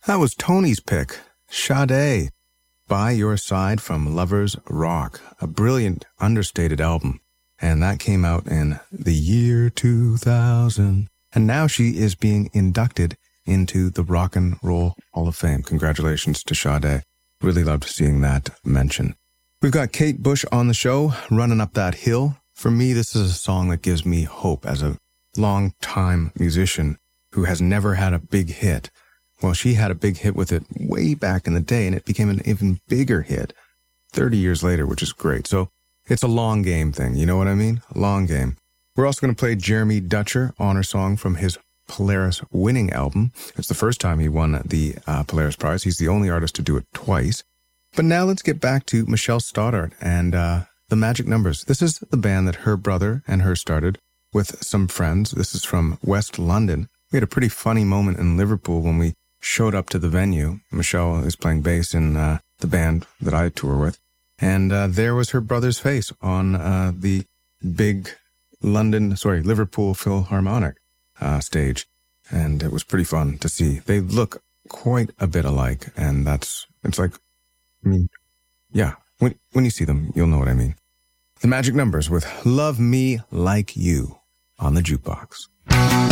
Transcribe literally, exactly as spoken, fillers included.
That was Tony's pick, Sade, By Your Side from Lovers Rock, a brilliant, understated album. And that came out in the year two thousand. And now she is being inducted into the Rock and Roll Hall of Fame. Congratulations to Sade. Really loved seeing that mention. We've got Kate Bush on the show, Running Up That Hill. For me, this is a song that gives me hope as a long-time musician who has never had a big hit. Well, she had a big hit with it way back in the day, and it became an even bigger hit thirty years later, which is great. So it's a long game thing, you know what I mean? A long game. We're also going to play Jeremy Dutcher, honor song from his Polaris winning album. It's the first time he won the uh, Polaris Prize. He's the only artist to do it twice. But now let's get back to Michelle Stoddart and uh, the Magic Numbers. This is the band that her brother and her started with some friends. This is from West London. We had a pretty funny moment in Liverpool when we showed up to the venue. Michelle is playing bass in uh, the band that I tour with. And uh, there was her brother's face on uh, the big London, sorry, Liverpool Philharmonic uh, stage. And it was pretty fun to see. They look quite a bit alike. And that's, it's like, I mean, yeah, when, when you see them, you'll know what I mean. The Magic Numbers with Love Me Like You on the jukebox.